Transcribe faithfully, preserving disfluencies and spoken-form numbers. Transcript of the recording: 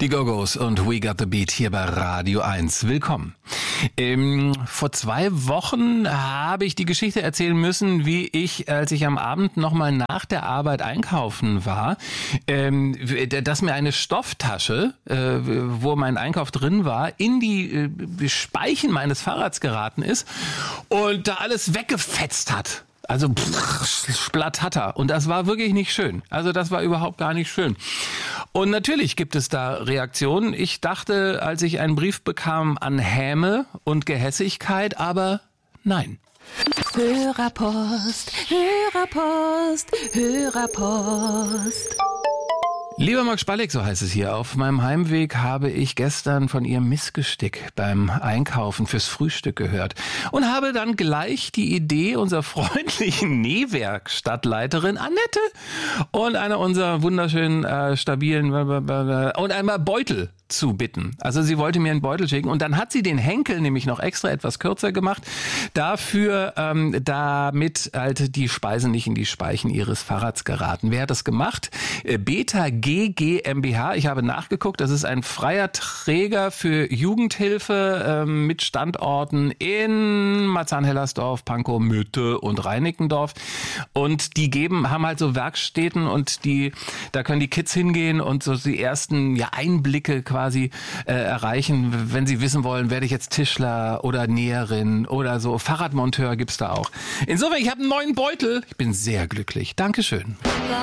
Die Go-Go's und We Got the Beat hier bei Radio eins. Willkommen. Ähm, vor zwei Wochen habe ich die Geschichte erzählen müssen, wie ich, als ich am Abend nochmal nach der Arbeit einkaufen war, ähm, dass mir eine Stofftasche, äh, wo mein Einkauf drin war, in die äh, Speichen meines Fahrrads geraten ist und da alles weggefetzt hat. Also pff, splattatter. Und das war wirklich nicht schön. Also das war überhaupt gar nicht schön. Und natürlich gibt es da Reaktionen. Ich dachte, als ich einen Brief bekam, an Häme und Gehässigkeit, aber nein. Hörerpost, Hörerpost, Hörerpost. Lieber Max Spalleck, so heißt es hier, auf meinem Heimweg habe ich gestern von Ihrem Missgestick beim Einkaufen fürs Frühstück gehört und habe dann gleich die Idee unserer freundlichen Nähwerkstattleiterin Annette und einer unserer wunderschönen, äh, stabilen und einmal Beutel zu bitten. Also sie wollte mir einen Beutel schicken und dann hat sie den Henkel nämlich noch extra etwas kürzer gemacht, dafür, ähm, damit halt die Speisen nicht in die Speichen ihres Fahrrads geraten. Wer hat das gemacht? Äh, Beta G GmbH. Ich habe nachgeguckt, das ist ein freier Träger für Jugendhilfe ähm, mit Standorten in Marzahn-Hellersdorf, Pankow, Mitte und Reinickendorf. Und die geben, haben halt so Werkstätten und die, da können die Kids hingehen und so die ersten ja, Einblicke quasi äh, erreichen, wenn sie wissen wollen, werde ich jetzt Tischler oder Näherin oder so. Fahrradmonteur gibt's da auch. Insofern, ich habe einen neuen Beutel. Ich bin sehr glücklich. Dankeschön.